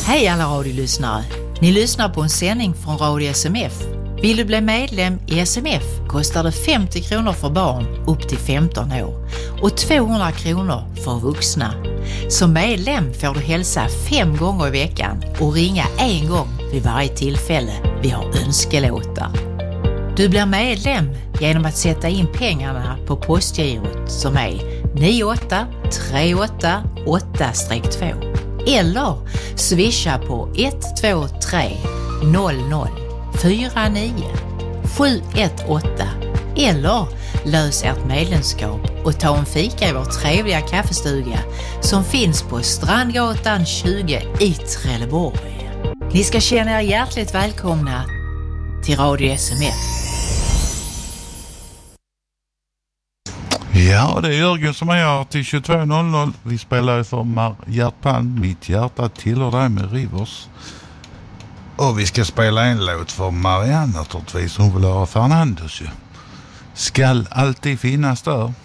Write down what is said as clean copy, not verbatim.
Hej alla radiolyssnare! Ni lyssnar på en sändning från Radio SMF. Vill du bli medlem i SMF kostar det 50 kronor för barn upp till 15 år och 200 kronor för vuxna. Som medlem får du hälsa 5 gånger i veckan och ringa 1 gång vid varje tillfälle vi har önskelåtar. Du blir medlem genom att sätta in pengarna på postgirot som är 98388-2 eller swisha på 123 00 49 718 eller lös ert medlemskap och ta en fika i vår trevliga kaffestuga som finns på Strandgatan 20 i Trelleborg. Ni ska känna er hjärtligt välkomna till Radio SMF. Ja, det är Jörgen som är här till 22.00. Vi spelar ju för Hjärtpan, mitt hjärta tillhör dig med Rivers. Och vi ska spela en låt för Marianne naturligtvis. Hon vill höra Fernandes ju. Skall alltid finnas där.